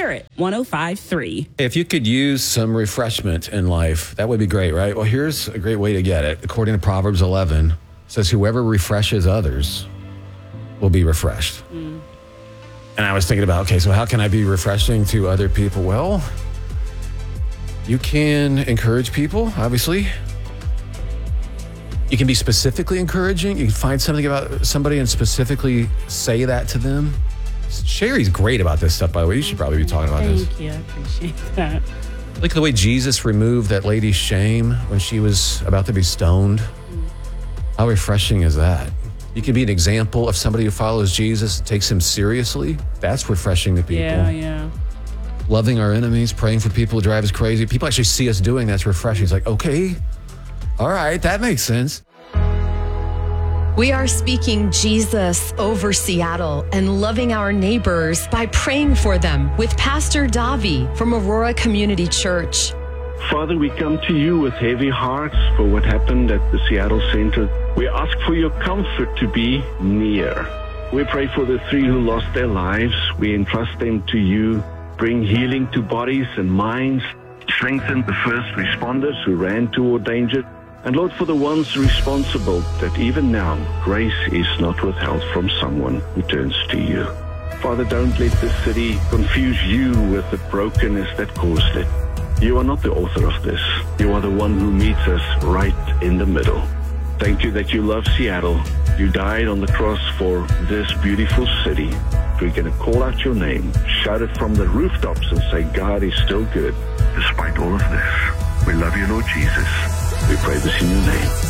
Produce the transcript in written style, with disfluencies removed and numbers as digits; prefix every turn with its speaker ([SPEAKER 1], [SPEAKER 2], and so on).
[SPEAKER 1] Spirit 105.3.
[SPEAKER 2] If you could use some refreshment in life, that would be great, right? Well, here's a great way to get it. According to Proverbs 11, it says, whoever refreshes others will be refreshed. And I was thinking about, okay, so how can I be refreshing to other people? Well, you can encourage people, obviously. You can be specifically encouraging. You can find something about somebody and specifically say that to them. Sherry's great about this stuff, by the way. You should probably be talking about this.
[SPEAKER 1] Thank you. I appreciate that.
[SPEAKER 2] Look at the way Jesus removed that lady's shame when she was about to be stoned. How refreshing is that? You can be an example of somebody who follows Jesus, takes him seriously. That's refreshing to people.
[SPEAKER 1] Yeah.
[SPEAKER 2] Loving our enemies, praying for people who drive us crazy. People actually see us doing that's refreshing. It's like, okay, all right, that makes sense.
[SPEAKER 3] We are speaking Jesus over Seattle and loving our neighbors by praying for them with Pastor Davi from Aurora Community Church.
[SPEAKER 4] Father, we come to you with heavy hearts for what happened at the Seattle Center. We ask for your comfort to be near. We pray for the 3 who lost their lives. We entrust them to you. Bring healing to bodies and minds. Strengthen the first responders who ran toward danger. And Lord, for the ones responsible, that even now, grace is not withheld from someone who turns to you. Father, don't let this city confuse you with the brokenness that caused it. You are not the author of this. You are the one who meets us right in the middle. Thank you that you love Seattle. You died on the cross for this beautiful city. We're going to call out your name, shout it from the rooftops and say, God is still good. Despite all of this, we love you, Lord Jesus. We pray this in your name.